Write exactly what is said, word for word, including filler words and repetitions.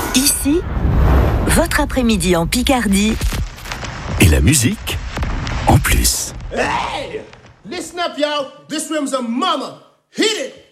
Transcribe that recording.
Ici, votre après-midi en Picardie. Et la musique en plus. Hey! Listen up, y'all. This room's a mama. Hit it!